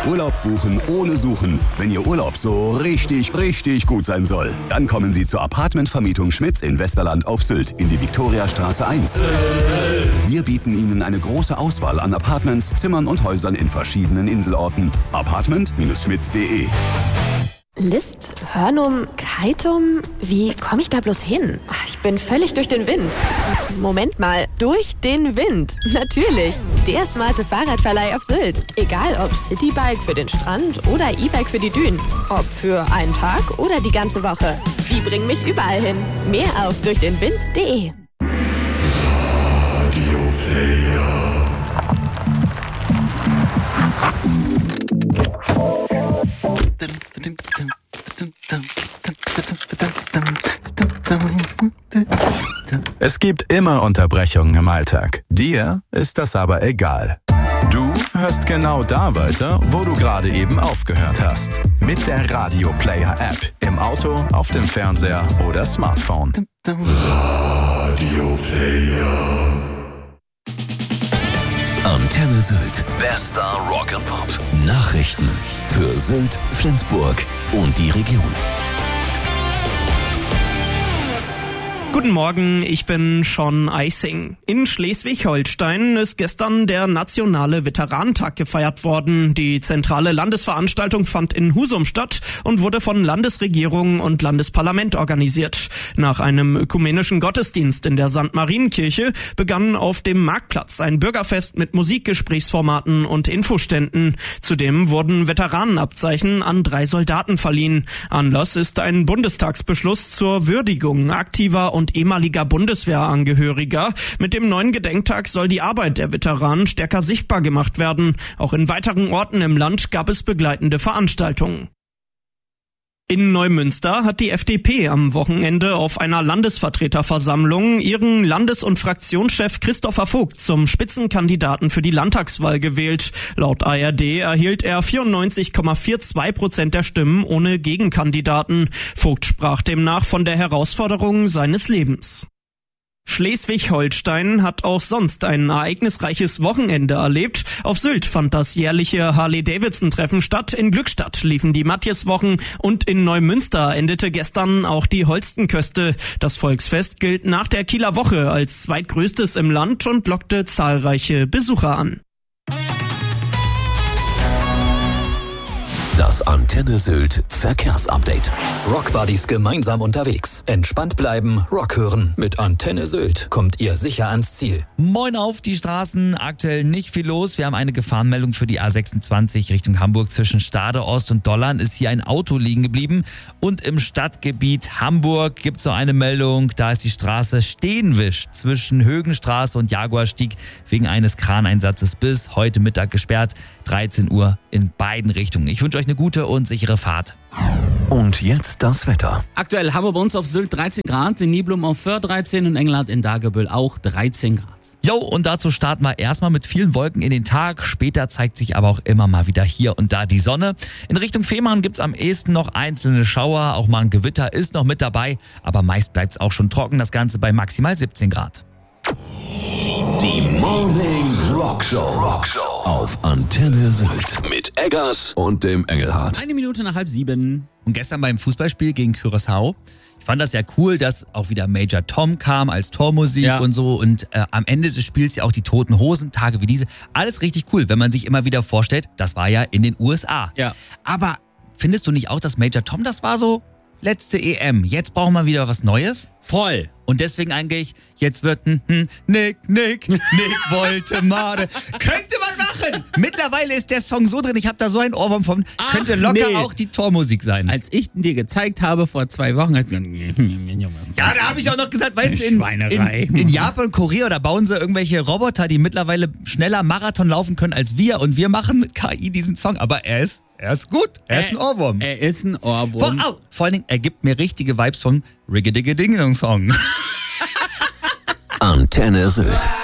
Urlaub buchen ohne Suchen. Wenn Ihr Urlaub so richtig gut sein soll, dann kommen Sie zur Apartmentvermietung Schmitz in Westerland auf Sylt in die Viktoriastraße 1. Wir bieten Ihnen eine große Auswahl an Apartments, Zimmern und Häusern in verschiedenen Inselorten. Apartment-schmitz.de. List, Hörnum, Keitum, wie komme ich da bloß hin? Ich bin völlig durch den Wind. Moment mal, durch den Wind? Natürlich, der smarte Fahrradverleih auf Sylt. Egal ob Citybike für den Strand oder E-Bike für die Dünen. Ob für einen Tag oder die ganze Woche. Die bringen mich überall hin. Mehr auf durchdenwind.de. Es gibt immer Unterbrechungen im Alltag. Dir ist das aber egal. Du hörst genau da weiter, wo du gerade eben aufgehört hast. Mit der Radio Player App. Im Auto, auf dem Fernseher oder Smartphone. Radio Player. Antenne Sylt. Bester Rock and Pop. Nachrichten für Sylt, Flensburg und die Region. Guten Morgen, ich bin Sean Eising. In Schleswig-Holstein ist gestern der nationale Veteranentag gefeiert worden. Die zentrale Landesveranstaltung fand in Husum statt und wurde von Landesregierung und Landesparlament organisiert. Nach einem ökumenischen Gottesdienst in der St. Marienkirche begann auf dem Marktplatz ein Bürgerfest mit Musikgesprächsformaten und Infoständen. Zudem wurden Veteranenabzeichen an 3 Soldaten verliehen. Anlass ist ein Bundestagsbeschluss zur Würdigung aktiver und ehemaliger Bundeswehrangehöriger. Mit dem neuen Gedenktag soll die Arbeit der Veteranen stärker sichtbar gemacht werden. Auch in weiteren Orten im Land gab es begleitende Veranstaltungen. In Neumünster hat die FDP am Wochenende auf einer Landesvertreterversammlung ihren Landes- und Fraktionschef Christopher Vogt zum Spitzenkandidaten für die Landtagswahl gewählt. Laut ARD erhielt er 94,42% der Stimmen ohne Gegenkandidaten. Vogt sprach demnach von der Herausforderung seines Lebens. Schleswig-Holstein hat auch sonst ein ereignisreiches Wochenende erlebt. Auf Sylt fand das jährliche Harley-Davidson-Treffen statt. In Glückstadt liefen die Matthias-Wochen und in Neumünster endete gestern auch die Holstenköste. Das Volksfest gilt nach der Kieler Woche als zweitgrößtes im Land und lockte zahlreiche Besucher an. Das Antenne Sylt Verkehrsupdate. Rockbuddies gemeinsam unterwegs. Entspannt bleiben, Rock hören. Mit Antenne Sylt kommt ihr sicher ans Ziel. Moin auf die Straßen, aktuell nicht viel los. Wir haben eine Gefahrenmeldung für die A26 Richtung Hamburg. Zwischen Stade Ost und Dollern ist hier ein Auto liegen geblieben. Und im Stadtgebiet Hamburg gibt es noch eine Meldung. Da ist die Straße Steenwisch zwischen Högenstraße und Jaguarstieg wegen eines Kraneinsatzes bis heute Mittag gesperrt. 13 Uhr in beiden Richtungen. Ich wünsche euch eine gute und sichere Fahrt. Und jetzt das Wetter. Aktuell haben wir bei uns auf Sylt 13 Grad, in Niblum auf Föhr 13 und Engelhardt in Dagebüll auch 13 Grad. Jo, und dazu starten wir erstmal mit vielen Wolken in den Tag. Später zeigt sich aber auch immer mal wieder hier und da die Sonne. In Richtung Fehmarn gibt's am ehesten noch einzelne Schauer. Auch mal ein Gewitter ist noch mit dabei. Aber meist bleibt's auch schon trocken. Das Ganze bei maximal 17 Grad. Die Morning Rockshow auf Antenne Sylt mit Eggers und dem Engelhardt. 1 Minute nach 6:30. Und gestern beim Fußballspiel gegen Curaçao, ich fand das ja cool, dass auch wieder Major Tom kam als Tormusik und so. Und am Ende des Spiels ja auch die Toten Hosen, Tage wie diese. Alles richtig cool, wenn man sich immer wieder vorstellt, das war ja in den USA. Ja. Aber findest du nicht auch, dass Major Tom, das war so letzte EM, jetzt brauchen wir wieder was Neues? Voll. Und deswegen eigentlich, jetzt wird Nick wollte Made. Könnte man machen! Mittlerweile ist der Song so drin, ich habe da so einen Ohrwurm von, könnte locker auch die Tormusik sein. Als ich dir gezeigt habe vor 2 Wochen, hast du gesagt, ja, da habe ich auch noch gesagt, weißt du, in Japan, Korea, da bauen sie irgendwelche Roboter, die mittlerweile schneller Marathon laufen können als wir. Und wir machen mit KI diesen Song. Aber er ist gut. Er ist ein Ohrwurm. Er ist ein Ohrwurm. Vor allen Dingen, er gibt mir richtige Vibes vom Rigga-Digga-Ding-Song. Antenne Sylt.